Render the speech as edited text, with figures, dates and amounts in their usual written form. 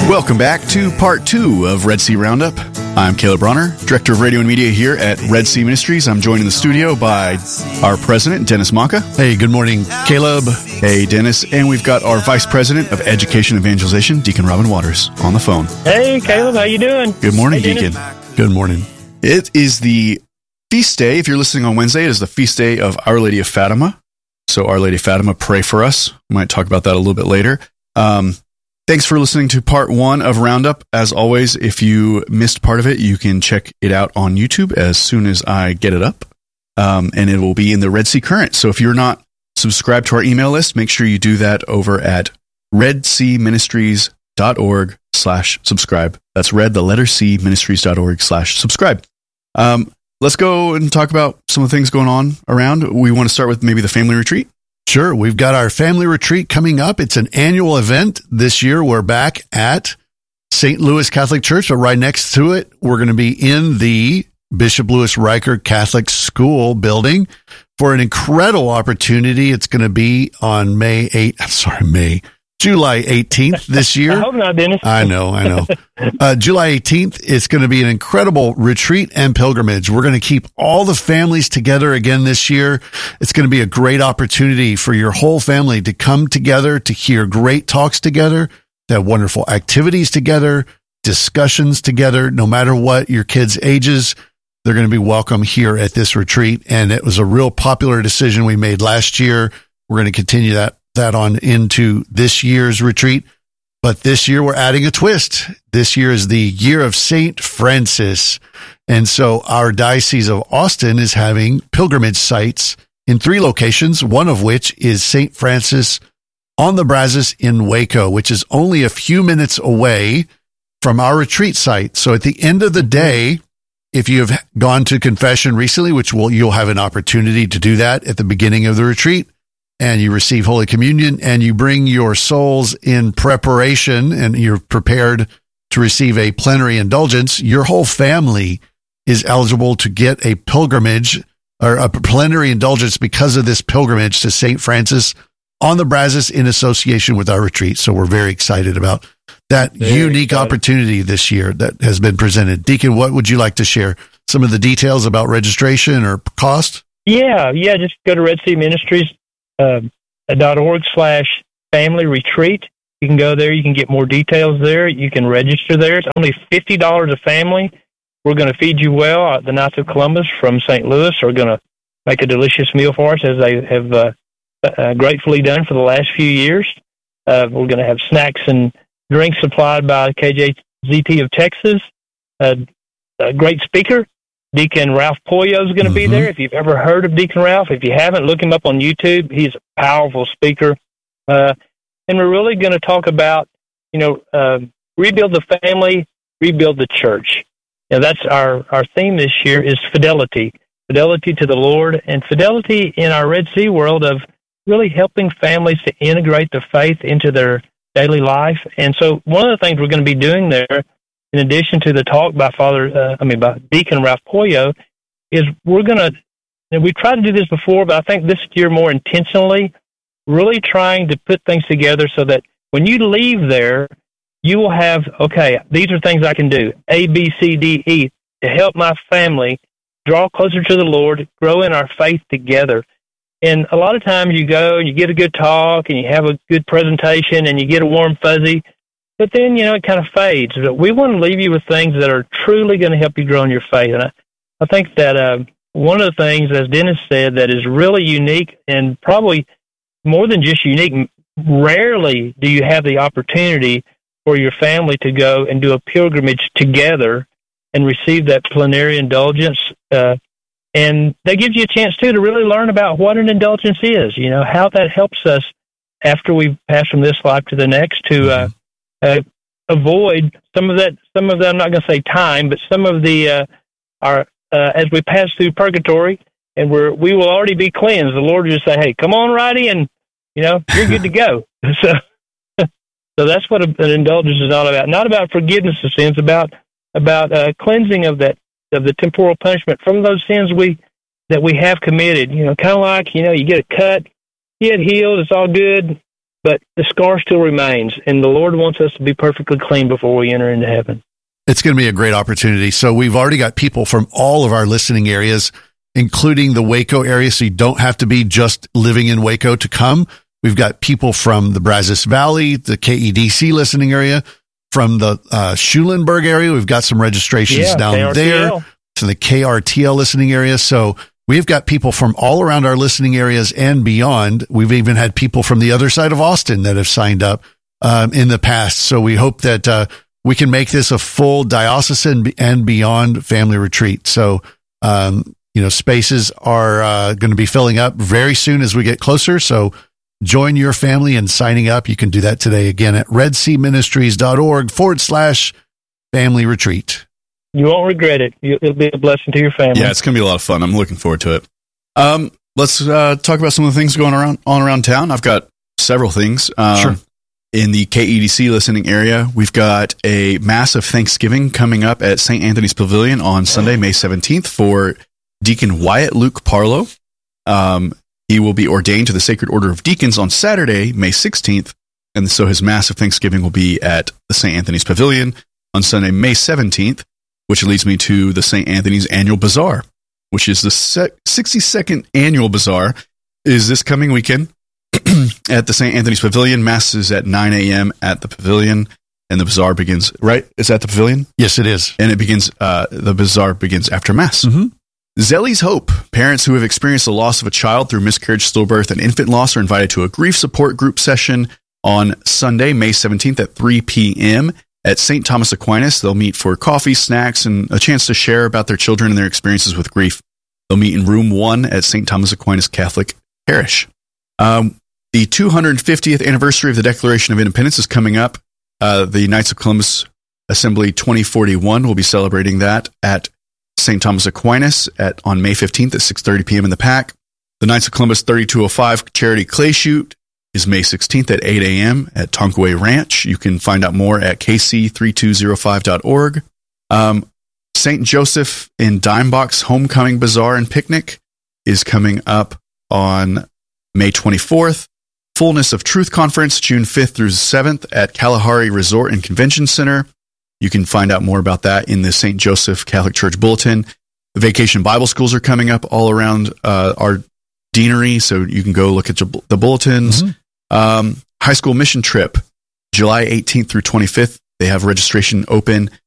Welcome back to part 2 of Red Sea Roundup. I'm Caleb Bronner, Director of Radio and Media here at Red Sea Ministries. I'm joined in the studio by our President, Dennis Maka. Hey, good morning, Caleb. Hey, Dennis. And we've got our Vice President of Education Evangelization, Deacon Robin Waters, on the phone. Hey, Caleb, how you doing? Good morning, hey, Deacon. Good morning. It is the feast day. If you're listening on Wednesday, it is the feast day of Our Lady of Fatima. So Our Lady of Fatima, pray for us. We might talk about that a little bit later. Thanks for listening to part 1 of Roundup. As always, if you missed part of it, you can check it out on YouTube as soon as I get it up. And it will be in the Red Sea Current. So if you're not subscribed to our email list, make sure you do that over at redseaministries.org/subscribe. That's ministries.org/subscribe. Let's go and talk about some of the things going on around. We want to start with maybe the family retreat. Sure. We've got our family retreat coming up. It's an annual event. This year, we're back at St. Louis Catholic Church, but right next to it, we're going to be in the Bishop Louis Reichert Catholic School building for an incredible opportunity. It's going to be on July 18th this year. I hope not, Dennis. I know. July 18th, it's going to be an incredible retreat and pilgrimage. We're going to keep all the families together again this year. It's going to be a great opportunity for your whole family to come together, to hear great talks together, to have wonderful activities together, discussions together. No matter what your kids' ages, they're going to be welcome here at this retreat. And it was a real popular decision we made last year. We're going to continue that on into this year's retreat. But this year we're adding a twist. This year is the year of St. Francis. And so our Diocese of Austin is having pilgrimage sites in 3 locations, one of which is St. Francis on the Brazos in Waco, which is only a few minutes away from our retreat site. So at the end of the day, if you have gone to confession recently, you'll have an opportunity to do that at the beginning of the retreat, and you receive Holy Communion, and you bring your souls in preparation, and you're prepared to receive a plenary indulgence, your whole family is eligible to get a pilgrimage or a plenary indulgence because of this pilgrimage to St. Francis on the Brazos in association with our retreat. So we're very excited about that unique opportunity this year that has been presented. Deacon, what would you like to share? Some of the details about registration or cost? Yeah. Just go to Red Sea Ministries. .org/family retreat. You can go there. You can get more details there. You can register there. It's only $50 a family. We're going to feed you well. The Knights of Columbus from St. Louis are going to make a delicious meal for us, as they have gratefully done for the last few years. We're going to have snacks and drinks supplied by KJZT of Texas. A great speaker, Deacon Ralph Pollo, is going to be there. If you've ever heard of Deacon Ralph, if you haven't, look him up on YouTube. He's a powerful speaker. And we're really going to talk about, rebuild the family, rebuild the church. That's our theme this year is fidelity to the Lord, and fidelity in our Red Sea world of really helping families to integrate the faith into their daily life. And so one of the things we're going to be doing there, in addition to the talk by by Deacon Ralph Pollo, is we're going to, and we tried to do this before, but I think this year more intentionally, really trying to put things together so that when you leave there, you will have, okay, these are things I can do, A, B, C, D, E, to help my family draw closer to the Lord, grow in our faith together. And a lot of times you go and you get a good talk and you have a good presentation and you get a warm fuzzy, but then, it kind of fades. But we want to leave you with things that are truly going to help you grow in your faith. And I think that one of the things, as Dennis said, that is really unique and probably more than just unique, rarely do you have the opportunity for your family to go and do a pilgrimage together and receive that plenary indulgence. And that gives you a chance, too, to really learn about what an indulgence is, how that helps us after we pass from this life to the next to avoid some of that, I'm not going to say time, but some of the, as we pass through purgatory and we will already be cleansed, the Lord will just say, hey, come on right in, you're good to go. So that's what an indulgence is all about. Not about forgiveness of sins, about cleansing of the temporal punishment from those sins that we have committed. Kind of like, you get a cut, you get healed, it's all good, but the scar still remains, and the Lord wants us to be perfectly clean before we enter into heaven. It's going to be a great opportunity. So we've already got people from all of our listening areas, including the Waco area. So you don't have to be just living in Waco to come. We've got people from the Brazos Valley, the KEDC listening area, from the Schulenburg area. We've got some registrations down KRTL. there to the KRTL listening area. So we've got people from all around our listening areas and beyond. We've even had people from the other side of Austin that have signed up in the past. So we hope that we can make this a full diocesan and beyond family retreat. So, spaces are going to be filling up very soon as we get closer. So join your family in signing up. You can do that today again at redseaministries.org/family retreat. You won't regret it. It'll be a blessing to your family. Yeah, it's going to be a lot of fun. I'm looking forward to it. Let's talk about some of the things going around town. I've got several things. Sure. In the KEDC listening area, we've got a massive Thanksgiving coming up at St. Anthony's Pavilion on Sunday, May 17th for Deacon Wyatt Luke Parlow. He will be ordained to the Sacred Order of Deacons on Saturday, May 16th. And so his massive Thanksgiving will be at the St. Anthony's Pavilion on Sunday, May 17th, which leads me to the St. Anthony's Annual Bazaar, which is the 62nd Annual Bazaar, is this coming weekend. At the St. Anthony's Pavilion. Mass is at 9 a.m. at the Pavilion, and the bazaar begins, right? Is that the Pavilion? Yes, it is. And it begins, the bazaar begins after Mass. Mm-hmm. Zelly's Hope. Parents who have experienced the loss of a child through miscarriage, stillbirth, and infant loss are invited to a grief support group session on Sunday, May 17th at 3 p.m. at St. Thomas Aquinas. They'll meet for coffee, snacks, and a chance to share about their children and their experiences with grief. They'll meet in room 1 at St. Thomas Aquinas Catholic Parish. The 250th anniversary of the Declaration of Independence is coming up. The Knights of Columbus Assembly 2041 will be celebrating that at St. Thomas Aquinas on May 15th at 6:30 p.m. in the PAC. The Knights of Columbus 3205 Charity Clay Shoot is May 16th at 8 a.m. at Tonkaway Ranch. You can find out more at kc3205.org. St. Joseph in Dimebox Homecoming Bazaar and Picnic is coming up on May 24th. Fullness of Truth Conference, June 5th through 7th at Kalahari Resort and Convention Center. You can find out more about that in the St. Joseph Catholic Church Bulletin. The Vacation Bible Schools are coming up all around our deanery, so you can go look at the bulletins. Mm-hmm. High School Mission Trip, July 18th through 25th. They have registration open